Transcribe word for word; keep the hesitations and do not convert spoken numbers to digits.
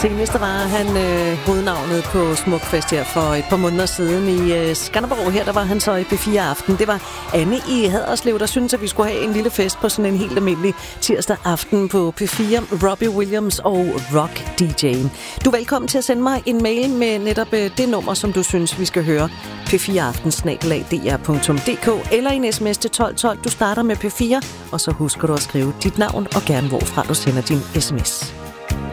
Senest var han øh, hovednavnet på Smukfest her for et par måneder siden i øh, Skanderborg. Her der var han så i P fire Aften. Det var Anne i Haderslev, der syntes, at vi skulle have en lille fest på sådan en helt almindelig tirsdag aften på P fire. Robbie Williams og Rock D J'en. Du er velkommen til at sende mig en mail med netop øh, det nummer, som du synes, vi skal høre. P fire aften snabel-a d r punktum d k eller en sms til tolv tolv. Du starter med P fire, og så husker du at skrive dit navn og gerne hvorfra du sender din sms.